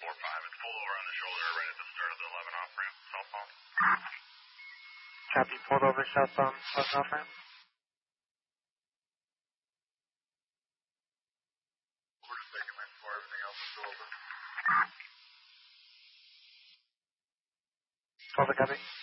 4-5 and full over on the shoulder right at the start of the 11 off ramp, southbound. Copy, pulled over southbound, left off ramp. We're just taking my 4, everything else is still open. Over, copy.